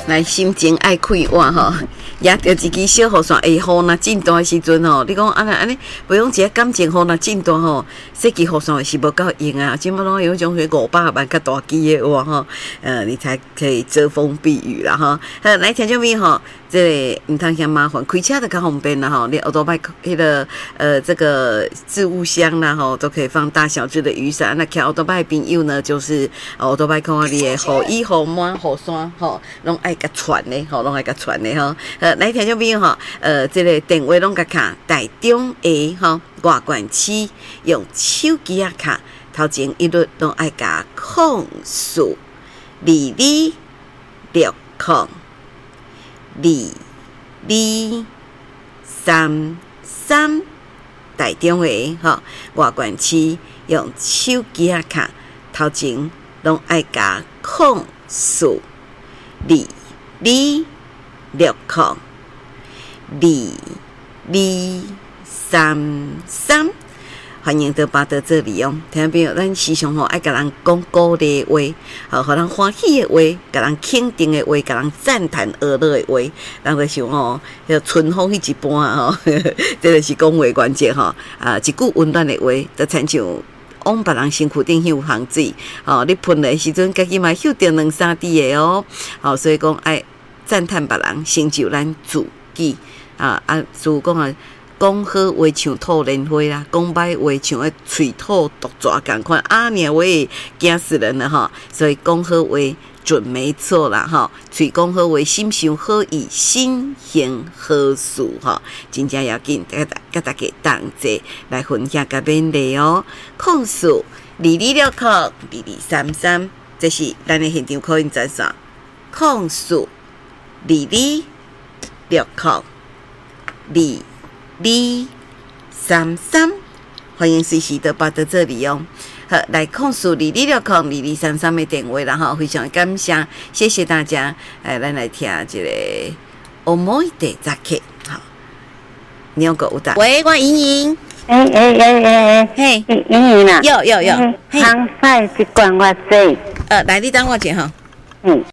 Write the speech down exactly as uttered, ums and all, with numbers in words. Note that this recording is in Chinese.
来心情爱开换吼，也着一支小雨伞，会雨若进大的时阵吼，你讲安尼安尼，不用一个感情雨若进大吼，说支雨伞是无够用啊，即摆拢有种说五百万较大支的话吼，呃，你才可以遮风避雨啦吼。呃，来听众朋友吼，这毋通嫌麻烦，开车就较方便啦吼，你奥多拜迄个呃这个置物箱啦吼，都可以放大小只的雨伞。那开奥多拜的朋友呢，就是奥多拜看你的雨衣、雨满、雨伞吼，拢爱甲传的吼，拢爱甲传的吼。呃，来听众朋友吼，呃，这个电话拢甲卡台中的吼外县市用手机啊卡，头前一律拢爱甲控诉二二六控二二三三，台中的吼外县市用手机啊卡，头前拢爱甲控诉二二六控二二三三，欢迎到巴德这里哦。听朋友，咱时常吼爱甲人讲鼓励的话，吼，互人欢喜的话，甲人肯定的话，甲人赞叹而乐的话，人就想吼，迄春风迄一般吼，这就是讲话关键吼。啊，一句温暖的话，就亲像往别人身躯顶有香水，吼，你喷的时阵，家己嘛嗅着两三滴的哦。吼，所以讲爱赞叹别人，成就咱自己啊啊！如讲啊。讲好话像吐莲花啦，讲歹话像个喙吐毒蛇共款啊！你话惊死人了哈！所以讲好话准没错啦哈！嘴讲好话，心想好意，心行好事哈！真正要紧，甲大甲大家同齐来分享甲勉励哦。控诉二二六控二二三三，这是咱的现场口音专线。控诉二二六控二。二三三，欢迎随时都报到这里哦。好，来控诉二二六控二二三三的电话啦哈，非常感谢，谢谢大家。哎，咱来听这个思い出早起，好，你有个有答？喂，我莹莹。 哎哎哎哎哎， 嘿， 莹莹啊， 有有有， 康赛一罐我做。 呃，来，你等我一下哈。 嗯。